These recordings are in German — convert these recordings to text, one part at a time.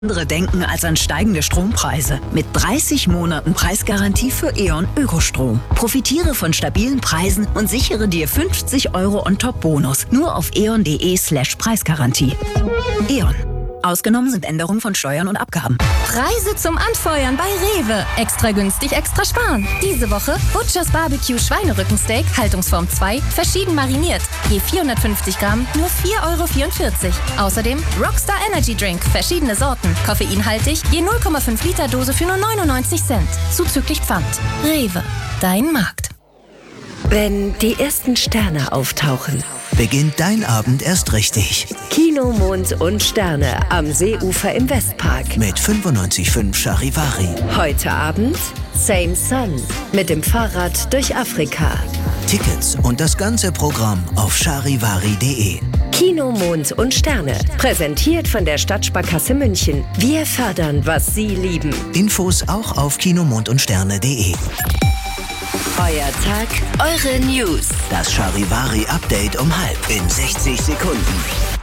Andere denken als an steigende Strompreise. Mit 30 Monaten Preisgarantie für E.ON Ökostrom. Profitiere von stabilen Preisen und sichere dir 50 € on-top-Bonus. Nur auf eon.de/Preisgarantie. E.ON. Ausgenommen sind Änderungen von Steuern und Abgaben. Preise zum Anfeuern bei Rewe. Extra günstig, extra sparen. Diese Woche Butchers Barbecue Schweinerückensteak, Haltungsform 2, verschieden mariniert. Je 450 Gramm, nur 4,44 €. Außerdem Rockstar Energy Drink, verschiedene Sorten. Koffeinhaltig, je 0,5 Liter Dose für nur 99 Cent. Zuzüglich Pfand. Rewe, dein Markt. Wenn die ersten Sterne auftauchen, beginnt dein Abend erst richtig. Kino, Mond und Sterne am Seeufer im Westpark. Mit 95,5 Charivari. Heute Abend Same Sun mit dem Fahrrad durch Afrika. Tickets und das ganze Programm auf charivari.de. Kino, Mond und Sterne. Präsentiert von der Stadtsparkasse München. Wir fördern, was Sie lieben. Infos auch auf kinomondundsterne.de. Euer Tag, eure News. Das Charivari-Update um 12 in 60 Sekunden.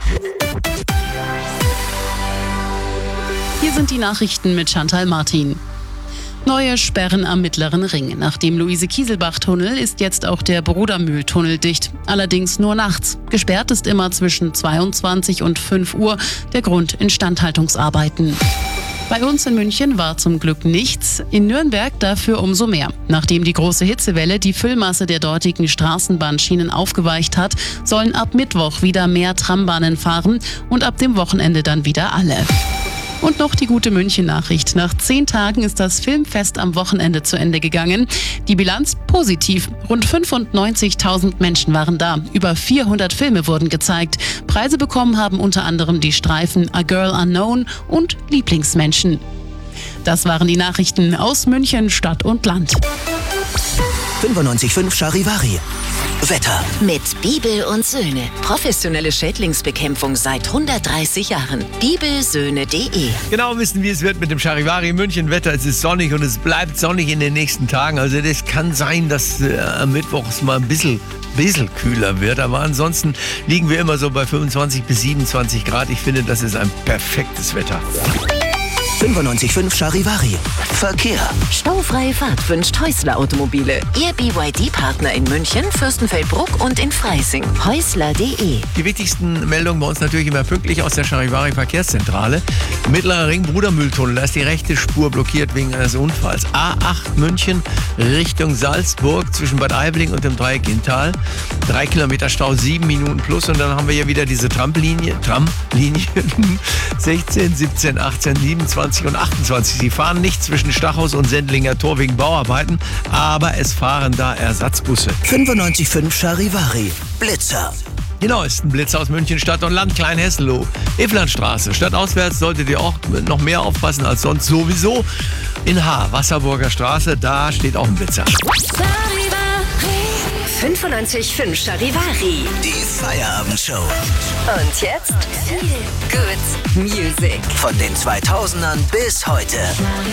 Hier sind die Nachrichten mit Chantal Martin. Neue Sperren am Mittleren Ring. Nach dem Luise-Kieselbach-Tunnel ist jetzt auch der Brudermühltunnel dicht. Allerdings nur nachts. Gesperrt ist immer zwischen 22 und 5 Uhr. Der Grund: Instandhaltungsarbeiten. Bei uns in München war zum Glück nichts, in Nürnberg dafür umso mehr. Nachdem die große Hitzewelle die Füllmasse der dortigen Straßenbahnschienen aufgeweicht hat, sollen ab Mittwoch wieder mehr Trambahnen fahren und ab dem Wochenende dann wieder alle. Und noch die gute München-Nachricht. Nach 10 Tagen ist das Filmfest am Wochenende zu Ende gegangen. Die Bilanz positiv. Rund 95.000 Menschen waren da. Über 400 Filme wurden gezeigt. Preise bekommen haben unter anderem die Streifen A Girl Unknown und Lieblingsmenschen. Das waren die Nachrichten aus München, Stadt und Land. 95,5 Charivari. Wetter. Mit Bibel und Söhne. Professionelle Schädlingsbekämpfung seit 130 Jahren. Bibelsöhne.de. Genau wissen, wie es wird mit dem Charivari München Wetter. Es ist sonnig und es bleibt sonnig in den nächsten Tagen. Also das kann sein, dass am Mittwoch es mal ein bisschen kühler wird. Aber ansonsten liegen wir immer so bei 25 bis 27 Grad. Ich finde, das ist ein perfektes Wetter. 95,5 Charivari. Verkehr. Staufreie Fahrt wünscht Häusler Automobile. Ihr BYD-Partner in München, Fürstenfeldbruck und in Freising. Häusler.de. Die wichtigsten Meldungen bei uns natürlich immer pünktlich aus der Charivari Verkehrszentrale. Mittlerer Ring, Brudermühltunnel, da ist die rechte Spur blockiert wegen eines Unfalls. A8 München Richtung Salzburg zwischen Bad Aibling und dem Dreieck Inntal. 3 Kilometer Stau, 7 Minuten plus. Und dann haben wir hier wieder diese Tramlinien 16, 17, 18, 27 und 28. Sie fahren nicht zwischen Stachus und Sendlinger Tor wegen Bauarbeiten, aber es fahren da Ersatzbusse. 95,5 Charivari. Blitzer. Die neuesten Blitze aus München, Stadt und Land, Klein-Hesselow. Eflandstraße. Stadtauswärts solltet ihr auch noch mehr aufpassen als sonst sowieso. In H. Wasserburger Straße, da steht auch ein Blitzer. 95,5 Charivari. Die Feierabendshow. Und jetzt Good Music. Von den 2000ern bis heute.